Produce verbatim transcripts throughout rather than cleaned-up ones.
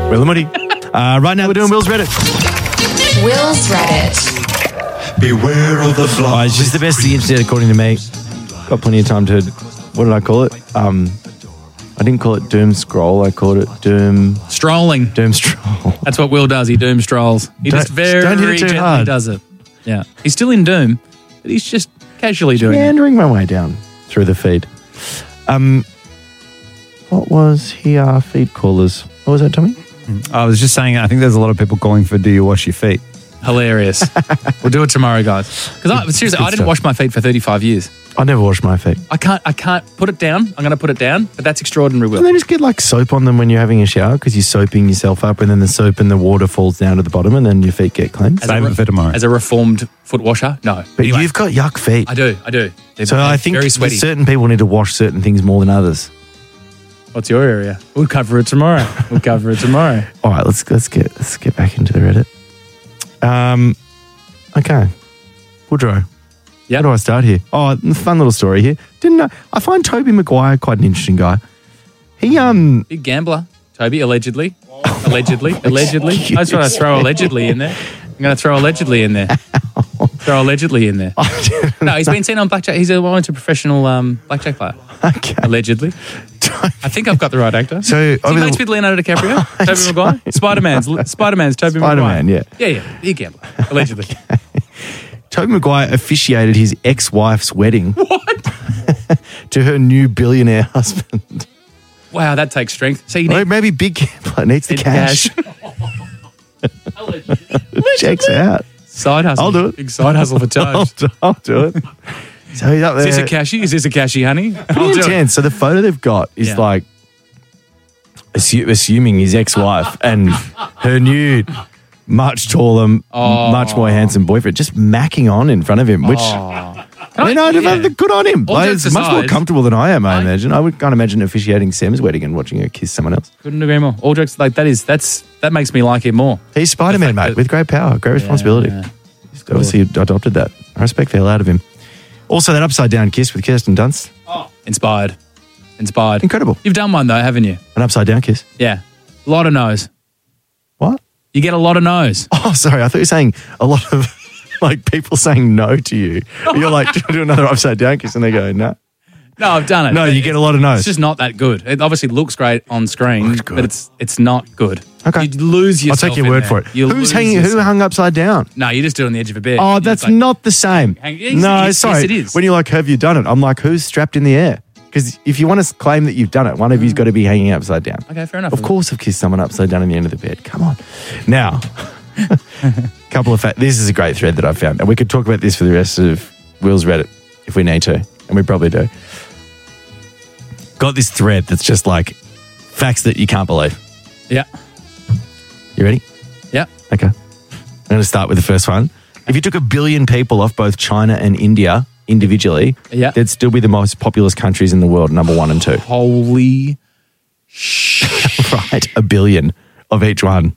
Will and Woody. Uh, right now we're doing Will's Reddit. Will's Reddit. Beware of the fly. Oh, it's just the best of the internet, according to me. Got plenty of time to. What did I call it? Um, I didn't call it doom scroll. I called it doom Strolling. doom stroll. That's what Will does. He doom strolls. He Don't- just very don't hit it too gently hard. does it. Yeah. He's still in doom, but he's just casually doing it. Meandering my way down through the feed. Um, what was here? Feed callers. What was that, Tommy? I was just saying, I think there's a lot of people calling for do you wash your feet? Hilarious. We'll do it tomorrow, guys. Because I, seriously, Good I didn't stuff. wash my feet for thirty-five years. I never wash my feet. I can't. I can't put it down. I'm going to put it down, but that's extraordinary, Will. And then just get like soap on them when you're having a shower because you're soaping yourself up and then the soap and the water falls down to the bottom and then your feet get cleansed. As a Save re- it for tomorrow. As a reformed foot washer, no. But Anyway, you've got yuck feet. I do. I do. They're, So they're I think very sweaty. certain people need to wash certain things more than others. What's your area? We'll cover it tomorrow. We'll cover it tomorrow. All right, let's let's get let's get back into the Reddit. Um, okay, Woodrow. Yep. Where do I start here? Oh, fun little story here. Didn't know, I find Toby Maguire quite an interesting guy. He um Big gambler, Toby, allegedly. Allegedly. Allegedly. I just want to throw allegedly in there. I'm going to throw allegedly in there. Throw allegedly in there. No, he's been seen on blackjack. He's a well-into professional um, blackjack player. okay. Allegedly. I think I've got the right actor. So, Is he over the- mates with Leonardo DiCaprio? Toby Maguire? Spider-Man's, Spider-Man's Toby Maguire. Spider-Man, yeah. Yeah, yeah. Big gambler. Allegedly. Toby Maguire officiated his ex-wife's wedding What? to her new billionaire husband. Wow, that takes strength. So you Well, need maybe big gambler needs the need cash. Checks out. Side hustle. I'll do it. Big side hustle for I'll Toad. do, I'll do it. So he's up there. Is this a cashy? Is this a cashy, honey? I'll Pretty do it. intense. So the photo they've got is Yeah. like assu- assuming his ex-wife and her new, much taller, m- Oh. much more handsome boyfriend just macking on in front of him, which Oh. I mean, I, yeah. good on him. All Like, jokes it's much more aside, comfortable than I am. I I- imagine. I would can't imagine officiating Sam's wedding and watching her kiss someone else. Couldn't agree more. All jokes like that is that's that makes me like him more. He's Spider-Man, The fact mate, that- with great power, great responsibility. Yeah. He's obviously adopted that. I respect the hell out of him. Also, that upside down kiss with Kirsten Dunst, Inspired. Inspired. incredible. You've done one though, haven't you? An upside down kiss. Yeah. A lot of no's. What? You get a lot of no's. Oh, sorry. I thought you were saying a lot of like people saying no to you. You're like, do you do another upside down kiss? And they go, no. No, I've done it. No, you get a lot of no's. It's just not that good. It obviously looks great on screen, Looks good. but it's it's not good. Okay. You lose I'll yourself. take your in word there. for it. You Who's lose hanging? Who yourself. hung upside down? No, you just do it on the edge of a bed. Oh, You that's just like- not the same. Hang- yes, no, yes, sorry. yes, it is. When you're like, have you done it? I'm like, who's strapped in the air? Because if you want to claim that you've done it, one of you's got to be hanging upside down. Okay, fair enough. Of course, I've kissed someone upside down in the end of the bed. Come on. Now, couple of facts. This is a great thread that I found. And we could talk about this for the rest of Will's Reddit if we need to. And we probably do. Got this thread that's just like facts that you can't believe. Yeah. You ready? Yeah. Okay. I'm going to start with the first one. If you took a billion people off both China and India individually, Yeah. they'd still be the most populous countries in the world, number one and two. Holy Right? A billion of each one.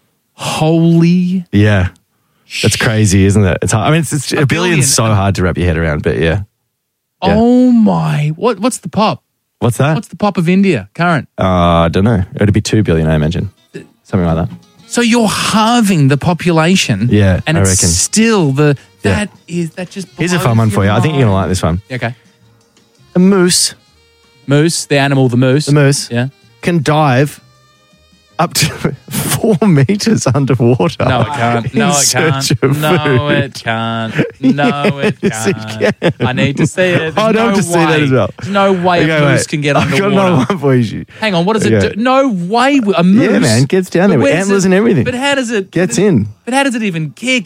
holy Yeah. That's crazy, isn't it? It's hard. I mean, it's, it's, a, A billion's billion. so hard to wrap your head around, but yeah. Yeah. Oh my. What what's the pop? What's that? What's the pop of India current? uh, I don't know. It'd be two billion, I imagine. Something like that. So you're halving the population. Yeah, And I it's reckon. still the Yeah. that is that just Here's a blows fun one for you. your I think you're going to like mind. this one. Okay. A moose, Moose, the animal, the moose. a moose Yeah. can dive up to four meters underwater. No, it can't. No, in it can't. search of No, food. it can't. No, it Yes, it can't. can. I need to see it. There's I'd no love to see way. that as well. There's no way Okay, a moose wait. can get I've got underwater. another one for you. Hang on, what does Okay. it do? No way. A moose. Yeah, man, gets down there But with where's antlers it- and everything. But how does it Gets but it- in. But how does it even get?